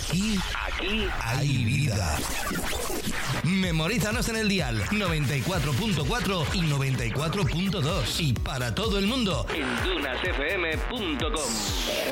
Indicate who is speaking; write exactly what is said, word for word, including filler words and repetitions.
Speaker 1: Aquí, aquí hay vida. Memorízanos en el dial noventa y cuatro punto cuatro y noventa y cuatro punto dos y para todo el mundo en dunas f m punto com.